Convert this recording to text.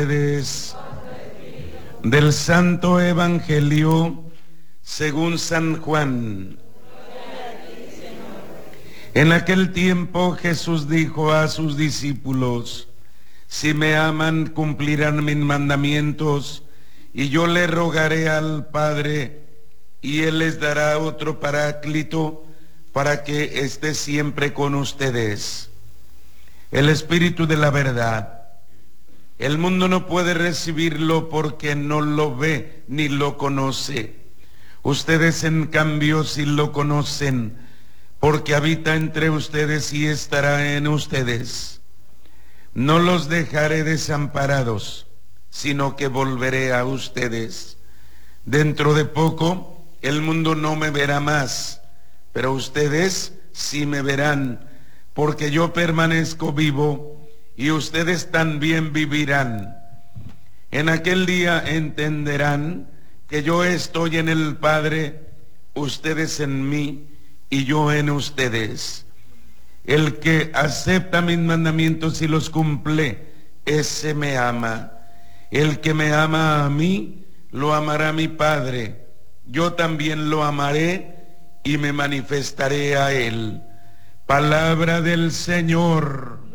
Del Santo Evangelio según San Juan. En aquel tiempo Jesús dijo a sus discípulos: si me aman, cumplirán mis mandamientos, y yo le rogaré al Padre, y Él les dará otro Paráclito, para que esté siempre con ustedes. El Espíritu de la verdad. El mundo no puede recibirlo porque no lo ve ni lo conoce. Ustedes, en cambio, sí lo conocen, porque habita entre ustedes y estará en ustedes. No los dejaré desamparados, sino que volveré a ustedes. Dentro de poco, el mundo no me verá más, pero ustedes sí me verán, porque yo permanezco vivo y ustedes también vivirán. En aquel día entenderán que yo estoy en el Padre, ustedes en mí y yo en ustedes. El que acepta mis mandamientos y los cumple, ese me ama. El que me ama a mí, lo amará mi Padre. Yo también lo amaré y me manifestaré a él. Palabra del Señor.